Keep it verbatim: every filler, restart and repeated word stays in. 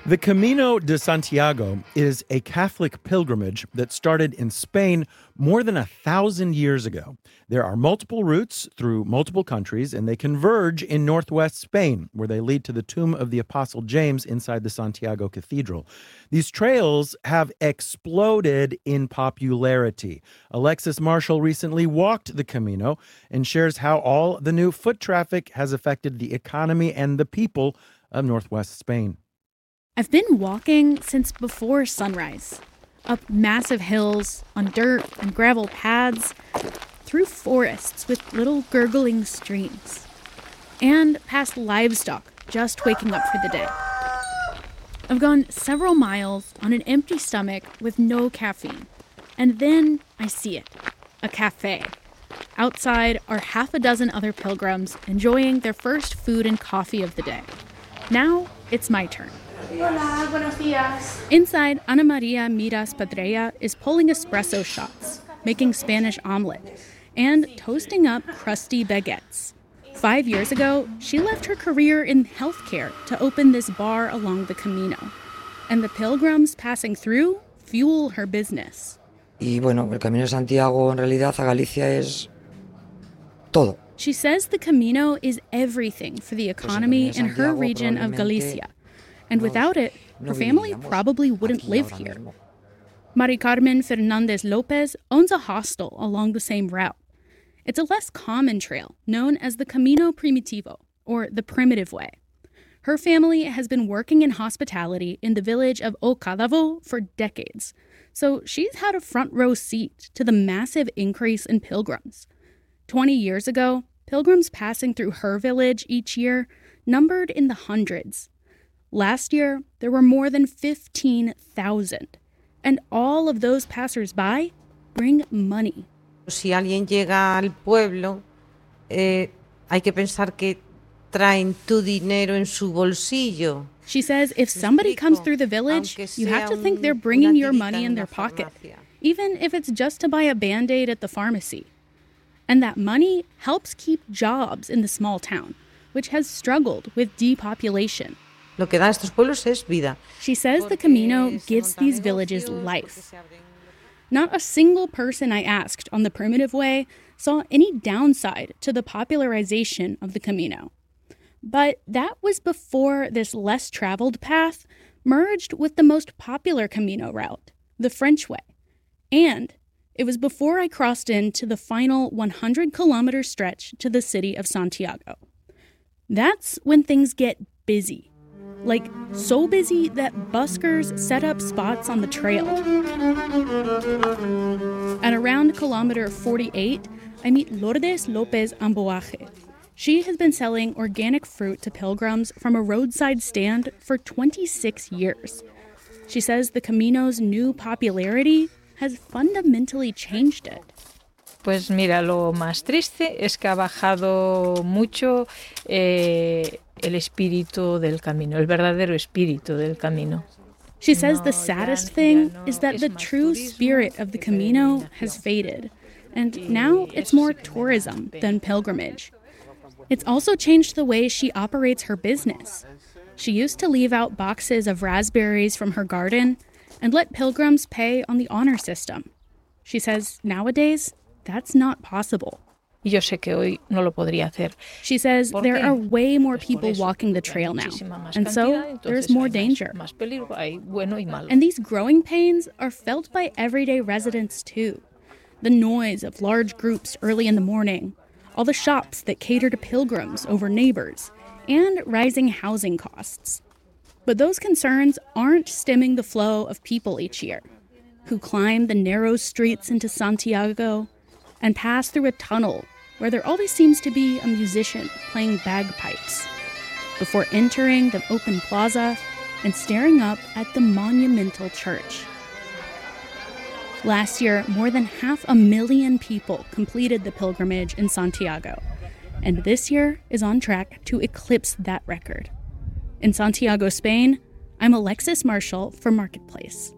The Camino de Santiago is a Catholic pilgrimage that started in Spain more than a thousand years ago. There are multiple routes through multiple countries, and they converge in northwest Spain, where they lead to the tomb of the Apostle James inside the Santiago Cathedral. These trails have exploded in popularity. Alexis Marshall recently walked the Camino and shares how all the new foot traffic has affected the economy and the people of northwest Spain. I've been walking since before sunrise, up massive hills, on dirt and gravel paths, through forests with little gurgling streams, and past livestock just waking up for the day. I've gone several miles on an empty stomach with no caffeine, and then I see it, a cafe. Outside are half a dozen other pilgrims enjoying their first food and coffee of the day. Now it's my turn. Hola, buenos días. Inside, Ana Maria Miras Padrella is pulling espresso shots, making Spanish omelet, and toasting up crusty baguettes. Five years ago, she left her career in healthcare to open this bar along the Camino. And the pilgrims passing through fuel her business. Y bueno, el Camino de Santiago en realidad a Galicia es todo. She says the Camino is everything for the economy in her region of Galicia. And without it, her family probably wouldn't live here. Mari Carmen Fernandez Lopez owns a hostel along the same route. It's a less common trail known as the Camino Primitivo, or the primitive way. Her family has been working in hospitality in the village of O Cadavo for decades, so she's had a front row seat to the massive increase in pilgrims. Twenty years ago, pilgrims passing through her village each year numbered in the hundreds. Last year, there were more than fifteen thousand, and all of those passers-by bring money. Si alguien llega al pueblo, eh, hay que pensar que traen tu dinero en su bolsillo. She says if somebody comes through the village, you have to think they're bringing your money in their pocket, even if it's just to buy a Band-Aid at the pharmacy. And that money helps keep jobs in the small town, which has struggled with depopulation. Lo que dan estos pueblos es vida. She says the Camino gives these villages life. Not a single person I asked on the primitive way saw any downside to the popularization of the Camino. But that was before this less traveled path merged with the most popular Camino route, the French way. And it was before I crossed into the final one hundred kilometer stretch to the city of Santiago. That's when things get busy. Like, so busy that buskers set up spots on the trail. At around kilometer forty-eight, I meet Lourdes Lopez Amboaje. She has been selling organic fruit to pilgrims from a roadside stand for twenty-six years. She says the Camino's new popularity has fundamentally changed it. Pues mira, lo más triste es que ha bajado mucho eh, el espíritu del camino, el verdadero espíritu del camino. She says the saddest thing is that the true spirit of the Camino has faded, and now it's more tourism than pilgrimage. It's also changed the way she operates her business. She used to leave out boxes of raspberries from her garden and let pilgrims pay on the honor system. She says nowadays, that's not possible. Yo sé que hoy no lo podría hacer. She says there are way more people walking the trail now, and so there's more danger. And these growing pains are felt by everyday residents too. The noise of large groups early in the morning, all the shops that cater to pilgrims over neighbors, and rising housing costs. But those concerns aren't stemming the flow of people each year, who climb the narrow streets into Santiago and pass through a tunnel where there always seems to be a musician playing bagpipes, before entering the open plaza and staring up at the monumental church. Last year, more than half a million people completed the pilgrimage in Santiago, and this year is on track to eclipse that record. In Santiago, Spain, I'm Alexis Marshall for Marketplace.